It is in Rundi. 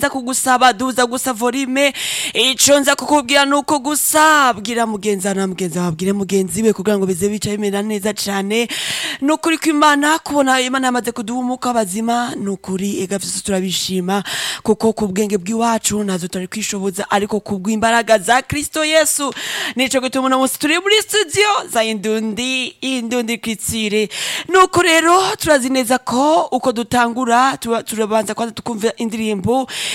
za kugusaba duza gusa volume ico nza kukubwira nuko gusa bwira mugenzi na mugenzi wabwire mugenzi we kugira ngo bize bica bimera neza cane nukuri ko Imana kubona Imana yamaze kuduha umuka w'abazima nukuri ega vyose turabishima kuko ku bwenge bw'iwacu nazo turi kwishoboza ariko kubw'imbaraga za Kristo Yesu nico gituma uno munsi turi muri studio za Indundi Kitsire nuko rero turazi neza ko uko dutangura turabanza kwanza tukumva indirimbo